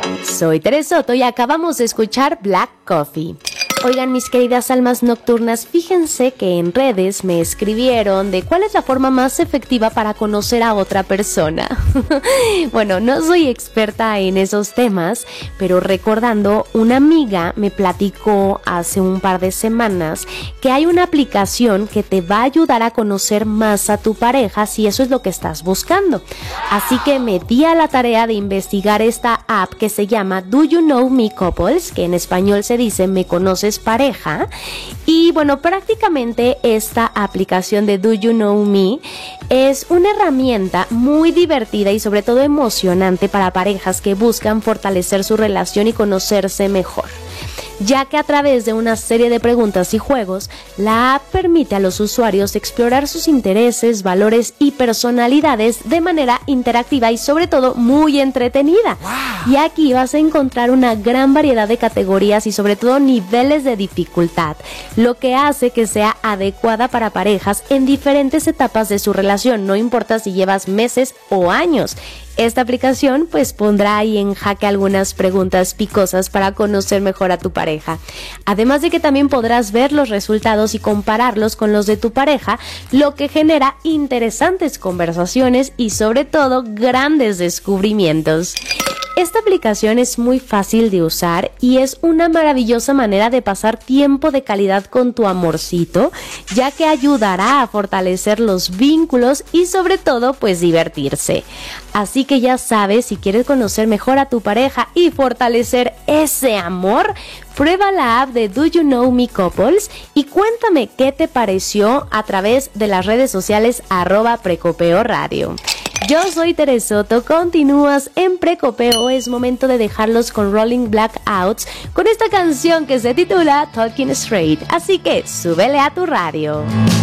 Soy Teresoto y acabamos de escuchar Black Coffee. Oigan, mis queridas almas nocturnas, fíjense que en redes me escribieron de cuál es la forma más efectiva para conocer a otra persona. Bueno, no soy experta en esos temas, pero recordando, una amiga me platicó hace un par de semanas que hay una aplicación que te va a ayudar a conocer más a tu pareja si eso es lo que estás buscando. Así que me di a la tarea de investigar esta app que se llama Do You Know Me Couples, que en español se dice Me Conoces Pareja. Y bueno, prácticamente esta aplicación de Do You Know Me es una herramienta muy divertida y sobre todo emocionante para parejas que buscan fortalecer su relación y conocerse mejor, ya que a través de una serie de preguntas y juegos, la app permite a los usuarios explorar sus intereses, valores y personalidades de manera interactiva y sobre todo muy entretenida. ¡Wow! Y aquí vas a encontrar una gran variedad de categorías y sobre todo niveles de dificultad, lo que hace que sea adecuada para parejas en diferentes etapas de su relación, no importa si llevas meses o años. Esta aplicación pues pondrá ahí en jaque algunas preguntas picosas para conocer mejor a tu pareja. Además de que también podrás ver los resultados y compararlos con los de tu pareja, lo que genera interesantes conversaciones y sobre todo grandes descubrimientos. Esta aplicación es muy fácil de usar y es una maravillosa manera de pasar tiempo de calidad con tu amorcito, ya que ayudará a fortalecer los vínculos y sobre todo pues divertirse. Así que ya sabes, si quieres conocer mejor a tu pareja y fortalecer ese amor, prueba la app de Do You Know Me Couples y cuéntame qué te pareció a través de las redes sociales @precopeoradio. Yo soy Teresoto, continúas en Precopeo, es momento de dejarlos con Rolling Blackouts con esta canción que se titula Talking Straight, así que súbele a tu radio.